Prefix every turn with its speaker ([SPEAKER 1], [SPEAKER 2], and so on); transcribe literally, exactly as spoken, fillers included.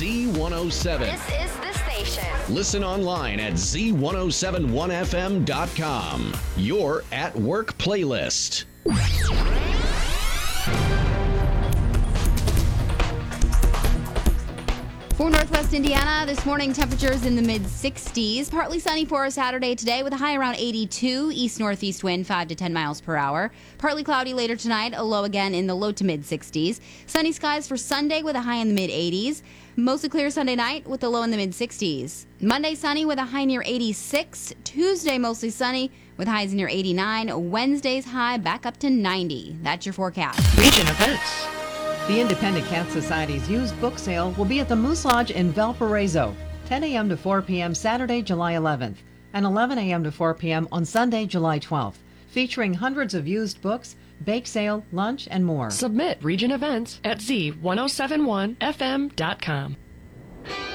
[SPEAKER 1] Z one oh seven.
[SPEAKER 2] This is the station.
[SPEAKER 1] Listen online at Z ten seventy-one F M dot com. Your at work playlist.
[SPEAKER 3] For Northwest Indiana, this morning temperatures in the mid sixties. Partly sunny for a Saturday today with a high around eighty-two. East-northeast wind five to ten miles per hour. Partly cloudy later tonight, a low again in the low to mid sixties. Sunny skies for Sunday with a high in the mid eighties. Mostly clear Sunday night with a low in the mid sixties. Monday sunny with a high near eighty-six. Tuesday mostly sunny with highs near eighty-nine. Wednesday's high back up to ninety. That's your forecast.
[SPEAKER 4] Region events.
[SPEAKER 5] The Independent Cat Society's used book sale will be at the Moose Lodge in Valparaiso, ten a.m. to four p.m. Saturday, July eleventh, and eleven a.m. to four p.m. on Sunday, July twelfth, featuring hundreds of used books, bake sale, lunch, and more.
[SPEAKER 4] Submit region events at Z ten seventy-one F M dot com.